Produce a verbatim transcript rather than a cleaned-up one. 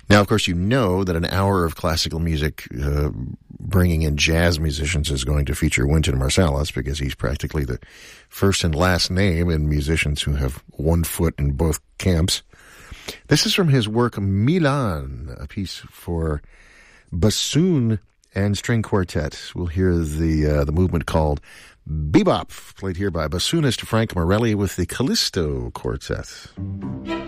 Now, of course, you know that an hour of classical music uh, bringing in jazz musicians is going to feature Wynton Marsalis, because he's practically the first and last name in musicians who have one foot in both camps. This is from his work Milan, a piece for bassoon and string quartet. We'll hear the uh, the movement called Bebop, played here by bassoonist Frank Morelli with the Callisto Quartet.